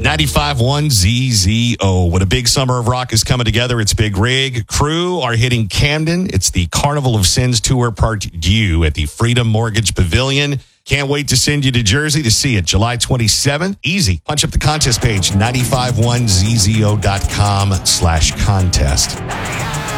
95.1 ZZO. When a big summer of rock is coming together, it's Big Rig. Crew are hitting Camden. It's the Carnival of Sins tour part due at the Freedom Mortgage Pavilion. Can't wait to send you to Jersey to see it. July 27th. Easy. Punch up the contest page, 951zzo.com/contest.